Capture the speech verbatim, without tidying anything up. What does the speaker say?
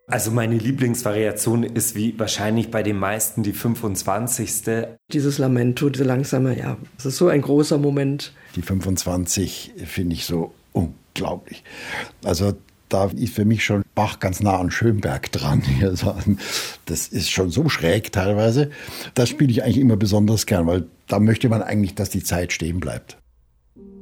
Also meine Lieblingsvariation ist wie wahrscheinlich bei den meisten die fünfundzwanzigste. Dieses Lamento, diese langsame, ja, das ist so ein großer Moment. Die fünfundzwanzig finde ich so unglaublich. Also da ist für mich schon Bach ganz nah an Schönberg dran. Das ist schon so schräg teilweise. Das spiele ich eigentlich immer besonders gern, weil da möchte man eigentlich, dass die Zeit stehen bleibt.